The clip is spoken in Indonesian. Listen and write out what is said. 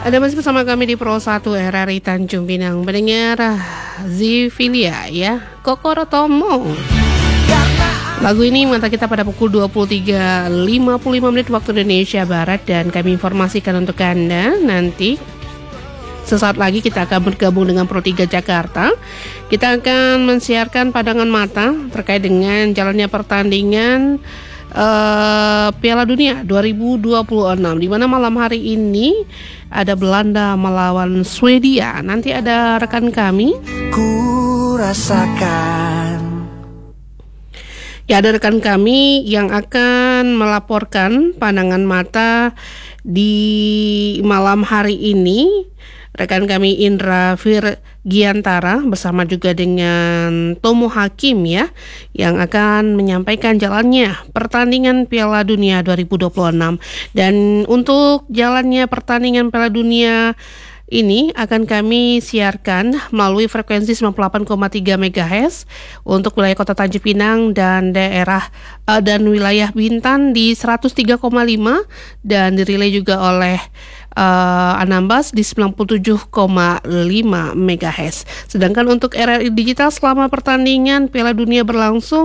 Ada masih bersama kami di Pro 1 RRI Tanjung Pinang. Mendengar Zivilia ya, Kokoro Tomo. Lagu ini mengantar kita pada pukul 23.55 waktu Indonesia Barat. Dan kami informasikan untuk Anda nanti sesaat lagi kita akan bergabung dengan Pro 3 Jakarta. Kita akan mensiarkan pandangan mata terkait dengan jalannya pertandingan Piala Dunia 2026, di mana malam hari ini ada Belanda melawan Swedia. Nanti ada rekan kami. Ku rasakan. Ya, ada rekan kami yang akan melaporkan pandangan mata di malam hari ini. Rekan kami Indra Virgiantara bersama juga dengan Tomo Hakim ya, yang akan menyampaikan jalannya pertandingan Piala Dunia 2026. Dan untuk jalannya pertandingan Piala Dunia ini akan kami siarkan melalui frekuensi 98,3 MHz untuk wilayah Kota Tanjung Pinang dan daerah dan wilayah Bintan di 103,5 dan dirilai juga oleh Anambas di 97,5 MHz. Sedangkan untuk RRI Digital selama pertandingan Piala Dunia berlangsung